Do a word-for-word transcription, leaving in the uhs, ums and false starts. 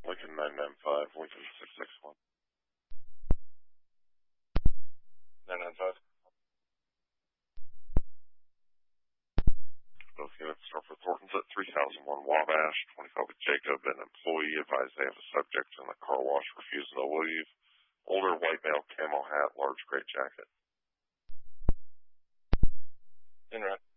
Lincoln nine nine five, Lincoln six six one. nine nine five. Both units are for Thornton's at three thousand one Wabash, twenty-five with Jacob, an employee advised they have a subject in the car wash refusing to leave. Older white male, camo hat, large gray jacket. In right.